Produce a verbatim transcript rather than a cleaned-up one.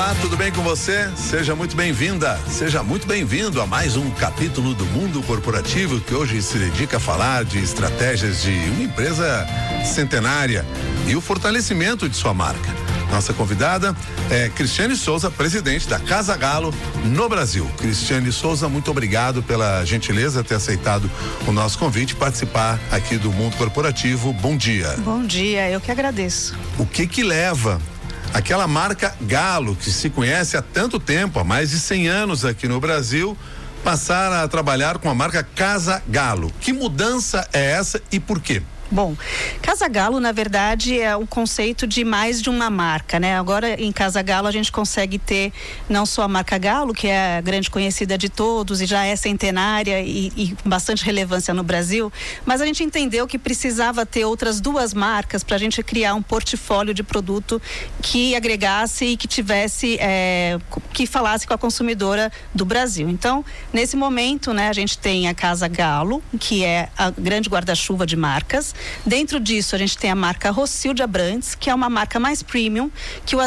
Olá, tudo bem com você? Seja muito bem-vinda, seja muito bem-vindo a mais um capítulo do Mundo Corporativo, que hoje se dedica a falar de estratégias de uma empresa centenária e o fortalecimento de sua marca. Nossa convidada é Cristiane Souza, presidente da Casa Galo no Brasil. Cristiane Souza, muito obrigado pela gentileza de ter aceitado o nosso convite e participar aqui do Mundo Corporativo. Bom dia. Bom dia, eu que agradeço. O que que leva aquela marca Galo, que se conhece há tanto tempo, há mais de cem anos aqui no Brasil, passar a trabalhar com a marca Casa Galo? Que mudança é essa e por quê? Bom, Casa Galo, na verdade, é o conceito de mais de uma marca, né? Agora, em Casa Galo, a gente consegue ter não só a marca Galo, que é a grande conhecida de todos e já é centenária e, e com bastante relevância no Brasil, mas a gente entendeu que precisava ter outras duas marcas para a gente criar um portfólio de produto que agregasse e que tivesse, é, que falasse com a consumidora do Brasil. Então, nesse momento, né, a gente tem a Casa Galo, que é a grande guarda-chuva de marcas. Dentro disso, a gente tem a marca Rossil de Abrantes, que é uma marca mais premium, que o